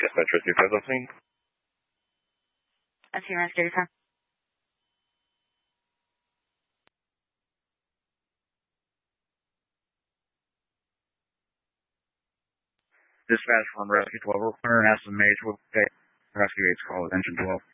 Dispatch Rescue 5 on scene. That's here, Rescue 5. Dispatch from Rescue 12. We're clearing estimate. Rescue 8's call. Attention 12.